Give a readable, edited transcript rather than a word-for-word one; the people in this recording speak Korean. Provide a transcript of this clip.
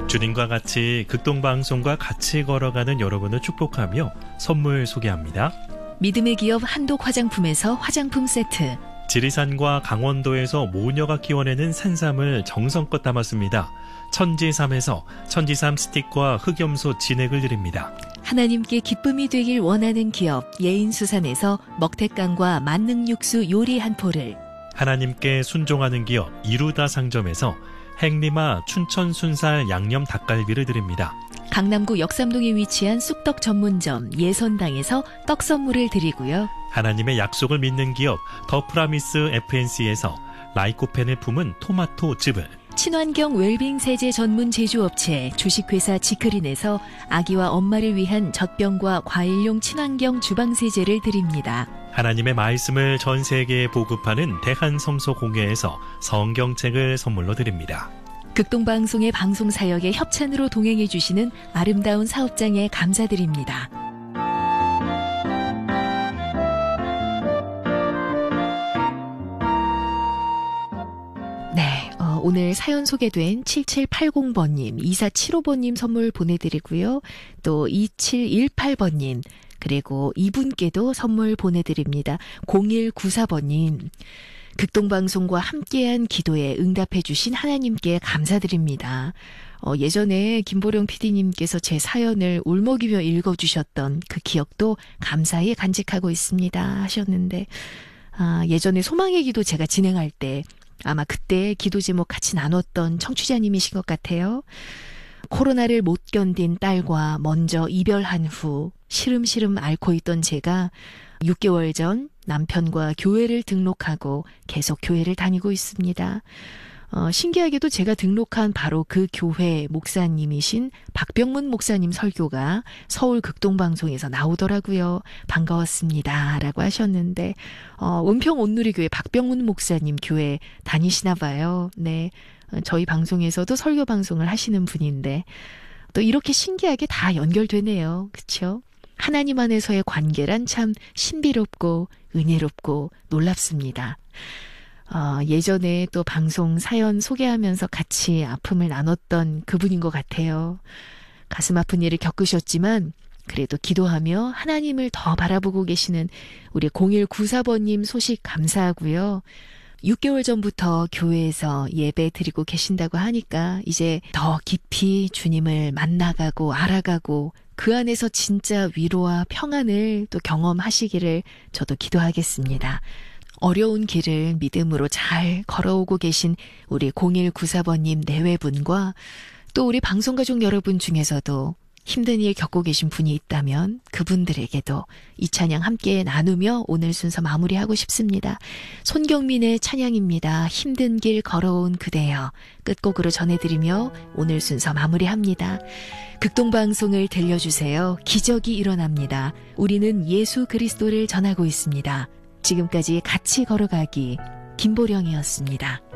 주님과 같이 극동방송과 같이 걸어가는 여러분을 축복하며 선물 소개합니다. 믿음의 기업 한독 화장품에서 화장품 세트, 지리산과 강원도에서 모녀가 키워내는 산삼을 정성껏 담았습니다. 천지삼에서 천지삼 스틱과 흑염소 진액을 드립니다. 하나님께 기쁨이 되길 원하는 기업 예인수산에서 먹태깡과 만능육수 요리 한 포를, 하나님께 순종하는 기업 이루다 상점에서 행리마 춘천 순살 양념 닭갈비를 드립니다. 강남구 역삼동에 위치한 쑥떡 전문점 예선당에서 떡 선물을 드리고요. 하나님의 약속을 믿는 기업 더 프라미스 FNC에서 라이코펜을 품은 토마토 즙을, 친환경 웰빙 세제 전문 제조업체 주식회사 지크린에서 아기와 엄마를 위한 젖병과 과일용 친환경 주방세제를 드립니다. 하나님의 말씀을 전 세계에 보급하는 대한성서공회에서 성경책을 선물로 드립니다. 극동방송의 방송사역에 협찬으로 동행해 주시는 아름다운 사업장에 감사드립니다. 네, 오늘 사연 소개된 7780번님, 2475번님 선물 보내드리고요. 또 2718번님, 그리고 이분께도 선물 보내드립니다. 0194번님, 극동방송과 함께한 기도에 응답해 주신 하나님께 감사드립니다. 예전에 김보령 PD님께서 제 사연을 울먹이며 읽어주셨던 그 기억도 감사히 간직하고 있습니다 하셨는데, 예전에 소망의 기도 제가 진행할 때 아마 그때 기도 제목 같이 나눴던 청취자님이신 것 같아요. 코로나를 못 견딘 딸과 먼저 이별한 후 시름시름 앓고 있던 제가 6개월 전 남편과 교회를 등록하고 계속 교회를 다니고 있습니다. 신기하게도 제가 등록한 바로 그 교회 목사님이신 박병문 목사님 설교가 서울 극동방송에서 나오더라고요. 반가웠습니다 라고 하셨는데, 은평 온누리교회 박병문 목사님 교회 다니시나 봐요. 네, 저희 방송에서도 설교 방송을 하시는 분인데 또 이렇게 신기하게 다 연결되네요. 그렇죠? 하나님 안에서의 관계란 참 신비롭고 은혜롭고 놀랍습니다. 예전에 또 방송 사연 소개하면서 같이 아픔을 나눴던 그분인 것 같아요. 가슴 아픈 일을 겪으셨지만 그래도 기도하며 하나님을 더 바라보고 계시는 우리 0194번님 소식 감사하고요. 6개월 전부터 교회에서 예배 드리고 계신다고 하니까 이제 더 깊이 주님을 만나가고 알아가고 그 안에서 진짜 위로와 평안을 또 경험하시기를 저도 기도하겠습니다. 어려운 길을 믿음으로 잘 걸어오고 계신 우리 0194번님 내외분과 또 우리 방송가족 여러분 중에서도 힘든 일 겪고 계신 분이 있다면 그분들에게도 이 찬양 함께 나누며 오늘 순서 마무리하고 싶습니다. 손경민의 찬양입니다. 힘든 길 걸어온 그대여 끝곡으로 전해드리며 오늘 순서 마무리합니다. 극동방송을 들려주세요. 기적이 일어납니다. 우리는 예수 그리스도를 전하고 있습니다. 지금까지 같이 걸어가기 김보령이었습니다.